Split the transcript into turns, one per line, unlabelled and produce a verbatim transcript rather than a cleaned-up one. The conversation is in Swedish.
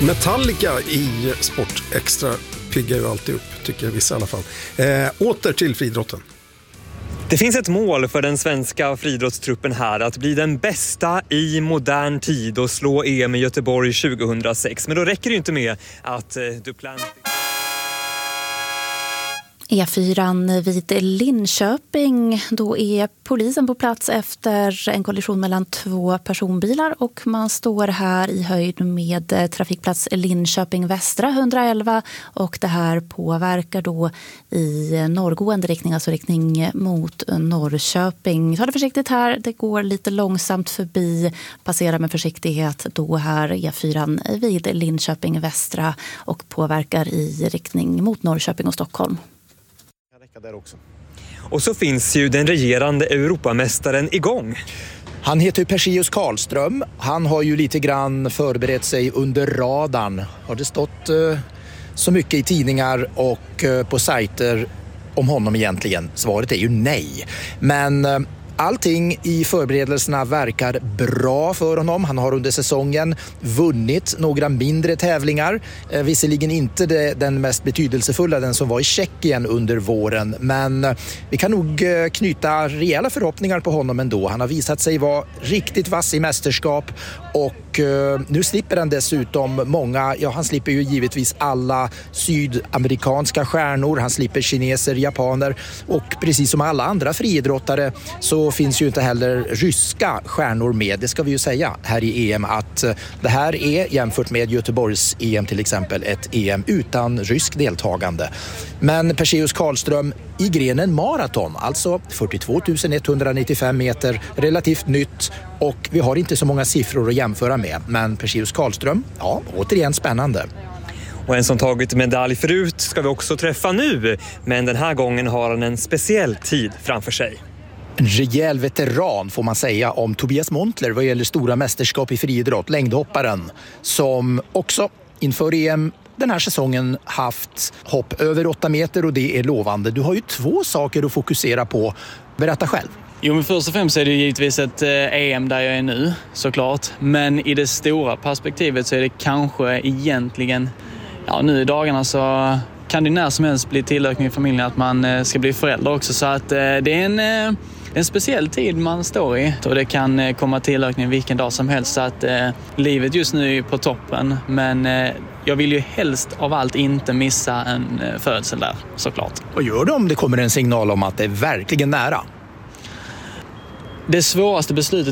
Metallica i Sport Extra piggar ju alltid upp, tycker vissa i alla fall. Eh, åter till friidrotten.
Det finns ett mål för den svenska friidrottstruppen här att bli den bästa i modern tid och slå E M i Göteborg tjugohundrasex. Men då räcker det ju inte med att eh, Duplantis...
E fyran vid Linköping, då är polisen på plats efter en kollision mellan två personbilar och man står här i höjd med trafikplats Linköping Västra hundraelva och det här påverkar då i norrgående riktning, alltså riktning mot Norrköping. Ta det försiktigt här, det går lite långsamt förbi, passera med försiktighet då här E fyran vid Linköping Västra och påverkar i riktning mot Norrköping och Stockholm.
Där också.
Och så finns ju den regerande Europamästaren igång.
Han heter ju Perseus Karlström. Han har ju lite grann förberett sig under radarn. Har det stått eh, så mycket i tidningar och eh, på sajter om honom egentligen? Svaret är ju nej. Men eh, allting i förberedelserna verkar bra för honom. Han har under säsongen vunnit några mindre tävlingar. Eh, visserligen inte det, den mest betydelsefulla, den som var i Tjeckien under våren. Men eh, vi kan nog eh, knyta rejäla förhoppningar på honom ändå. Han har visat sig vara riktigt vass i mästerskap och eh, nu slipper han dessutom många, ja han slipper ju givetvis alla sydamerikanska stjärnor. Han slipper kineser, japaner och precis som alla andra friidrottare så finns ju inte heller ryska stjärnor med. Det ska vi ju säga här i E M att det här är jämfört med Göteborgs E M till exempel ett E M utan rysk deltagande. Men Perseus Karlström i grenen maraton, alltså fyrtiotvå tusen etthundranittiofem meter, relativt nytt och vi har inte så många siffror att jämföra med. Men Perseus Karlström, ja, återigen spännande.
Och en som tagit medalj förut ska vi också träffa nu, men den här gången har han en speciell tid framför sig.
En rejäl veteran får man säga om Tobias Montler vad gäller stora mästerskap i friidrott, längdhopparen, som också inför E M den här säsongen haft hopp över åtta meter och det är lovande. Du har ju två saker att fokusera på. Berätta själv.
Jo, men först och främst är det givetvis ett E M där jag är nu, såklart. Men i det stora perspektivet så är det kanske egentligen, ja nu i dagarna så kan det när som helst bli tillökning i familjen att man ska bli förälder också. Så att det är en... en speciell tid man står i och det kan komma tillökning vilken dag som helst så att eh, livet just nu är på toppen men eh, jag vill ju helst av allt inte missa en eh, födsel där, såklart.
Vad gör du om det kommer en signal om att det är verkligen nära?
Det svåraste beslutet